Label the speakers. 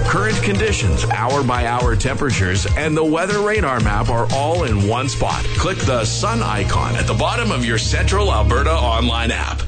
Speaker 1: Current conditions, hour-by-hour temperatures, and the weather radar map are all in one spot. Click the sun icon at the bottom of your Central Alberta online app.